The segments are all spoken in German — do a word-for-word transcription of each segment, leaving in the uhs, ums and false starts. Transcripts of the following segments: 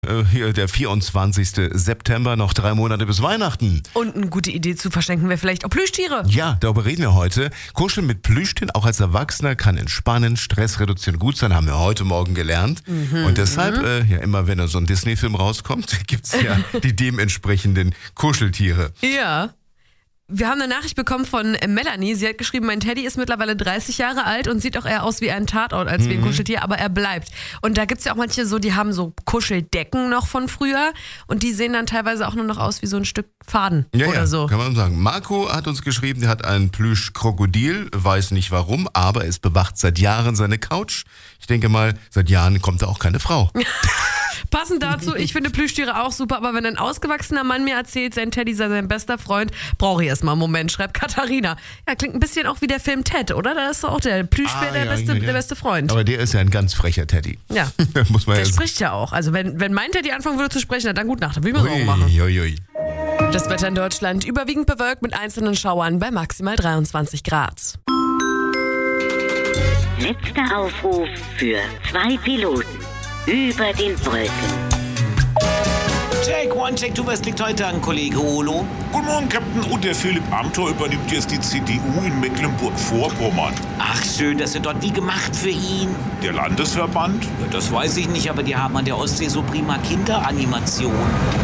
Äh, hier der vierundzwanzigste September, noch drei Monate bis Weihnachten. Und eine gute Idee zu verschenken wäre vielleicht auch Plüschtiere. Ja, darüber reden wir heute. Kuscheln mit Plüschtieren, auch als Erwachsener, kann entspannen, Stress reduzieren, gut sein, haben wir heute Morgen gelernt. Mhm, Und deshalb, mhm. äh, ja immer wenn da so ein Disney-Film rauskommt, gibt's ja die dementsprechenden Kuscheltiere. Ja. Wir haben eine Nachricht bekommen von Melanie. Sie hat geschrieben, mein Teddy ist mittlerweile dreißig Jahre alt und sieht auch eher aus wie ein Tatort als wie ein Kuscheltier, aber er bleibt. Und da gibt's ja auch manche so, die haben so Kuscheldecken noch von früher und die sehen dann teilweise auch nur noch aus wie so ein Stück Faden ja, oder ja, so. Kann man sagen. Marco hat uns geschrieben, der hat ein Plüschkrokodil, weiß nicht warum, aber es bewacht seit Jahren seine Couch. Ich denke mal, seit Jahren kommt da auch keine Frau. Passend dazu, ich finde Plüschtiere auch super, aber wenn ein ausgewachsener Mann mir erzählt, sein Teddy sei sein bester Freund, brauche ich erstmal einen Moment, schreibt Katharina. Ja, klingt ein bisschen auch wie der Film Ted, oder? Da ist doch auch der Plüschbär ah, der, ja, beste, ja, ja. der beste Freund. Aber der ist ja ein ganz frecher Teddy. Ja, Muss man der ja spricht ja auch. Also wenn, wenn mein Teddy anfangen würde zu sprechen, na, dann gut Nacht, dann würde ich mir Sorgen machen. Ui, ui, ui. Das Wetter in Deutschland überwiegend bewölkt mit einzelnen Schauern bei maximal dreiundzwanzig Grad. Letzter Aufruf für zwei Piloten über den Wolken. Take one, take two, was liegt heute an, Kollege Olo? Guten Morgen, Captain. Und der Philipp Amthor übernimmt jetzt die C D U in Mecklenburg-Vorpommern. Ach, schön, dass ihr dort wie gemacht für ihn. Der Landesverband? Ja, das weiß ich nicht, aber die haben an der Ostsee so prima Kinderanimation.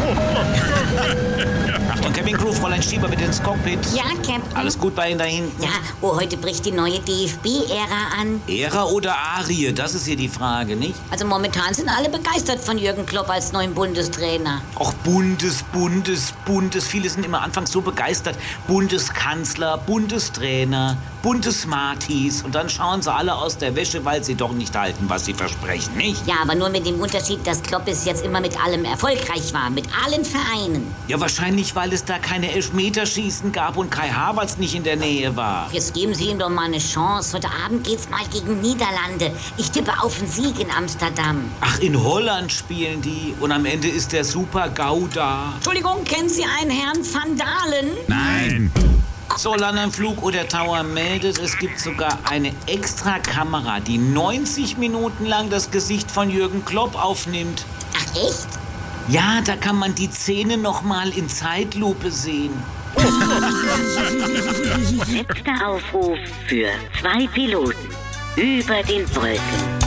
Achtung, Cabin Crew, Fräulein Schieber bitte ins Cockpit. Ja, Captain. Alles gut bei Ihnen da hinten? Ja, oh, heute bricht die neue D F B-Ära an. Ära oder Arie, das ist hier die Frage, nicht? Also momentan sind alle begeistert von Jürgen Klopp als neuen Bundestrainer. Och, Bundes, Bundes, Bundes. Viele sind immer anfangs so begeistert. Bundeskanzler, Bundestrainer, Bundesmartis. Und dann schauen sie alle aus der Wäsche, weil sie doch nicht halten, was sie versprechen, nicht? Ja, aber nur mit dem Unterschied, dass Klopp bis jetzt immer mit allem erfolgreich war. Mit allen Vereinen. Ja, wahrscheinlich, weil es da keine Elfmeterschießen gab und Kai Havertz nicht in der Nähe war. Jetzt geben Sie ihm doch mal eine Chance. Heute Abend geht's mal gegen Niederlande. Ich tippe auf einen Sieg in Amsterdam. Ach, in Holland spielen die. Und am Ende ist der Super-GAU da. Entschuldigung, kennen Sie einen Herrn Van Dalen? Nein. So, Landenflug oder Tower meldet, es gibt sogar eine extra Kamera, die neunzig Minuten lang das Gesicht von Jürgen Klopp aufnimmt. Ach, echt? Ja, da kann man die Zähne noch mal in Zeitlupe sehen. Letzter Aufruf für zwei Piloten über den Wolken.